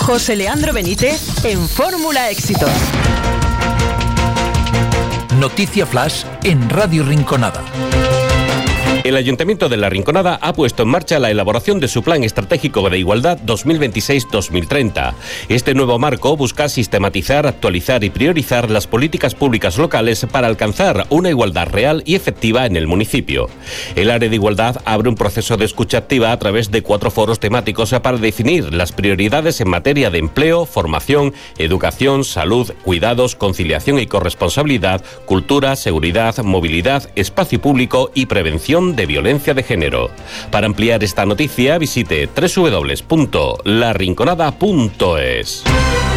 José Leandro Benítez en Fórmula Éxitos. Noticia Flash en Radio Rinconada. El Ayuntamiento de La Rinconada ha puesto en marcha la elaboración de su Plan Estratégico de Igualdad 2026-2030. Este nuevo marco busca sistematizar, actualizar y priorizar las políticas públicas locales para alcanzar una igualdad real y efectiva en el municipio. El área de igualdad abre un proceso de escucha activa a través de 4 foros temáticos para definir las prioridades en materia de empleo, formación, educación, salud, cuidados, conciliación y corresponsabilidad, cultura, seguridad, movilidad, espacio público y prevención de violencia de género. Para ampliar esta noticia, visite www.larinconada.es.